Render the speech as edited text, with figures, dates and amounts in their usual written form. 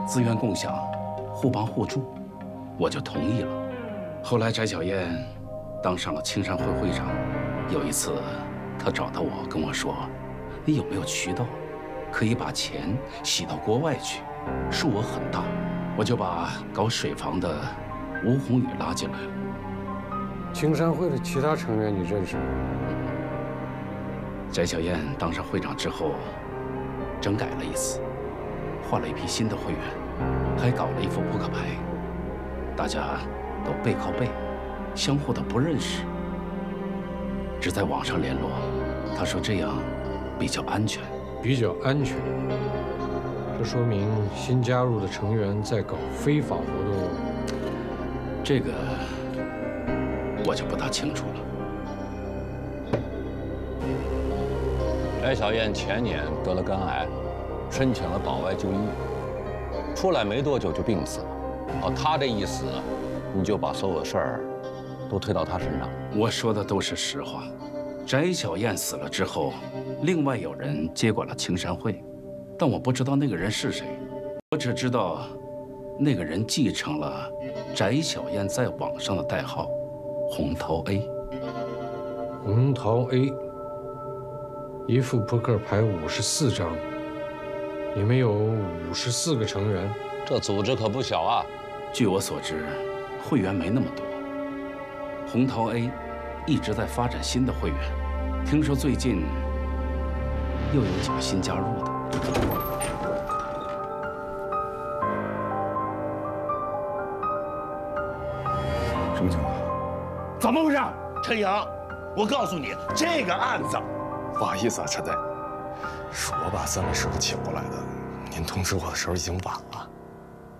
资源共享，互帮互助，我就同意了。后来翟小燕当上了青山会会长，有一次，她找到我跟我说：“你有没有渠道，可以把钱洗到国外去？数额很大。”我就把搞水房的吴宏宇拉进来了。 青山会的其他成员你认识吗？ 翟小燕当上会长之后，整改了一次，换了一批新的会员，还搞了一副扑克牌，大家都背靠背，相互都不认识，只在网上联络。他说这样比较安全。 比较安全，这说明新加入的成员在搞非法活动。 这个我就不大清楚了。 翟小燕前年得了肝癌，申请了保外就医，出来没多久就病死了。哦，他这一死，你就把所有事儿都推到他身上。 我说的都是实话。翟小燕死了之后，另外有人接管了青山会，但我不知道那个人是谁，我只知道那个人继承了翟小燕在网上的代号“红桃 A”。 红桃 A， 一副扑克牌54张，你们有54个成员， 这组织可不小啊。 据我所知，会员没那么多。红桃 A 一直在发展新的会员，听说最近又有几个新加入的。 什么情况？ 怎么回事？陈阳，我告诉你，这个案子， 不好意思啊，陈队，是我把3位师傅请过来的，您通知我的时候已经晚了。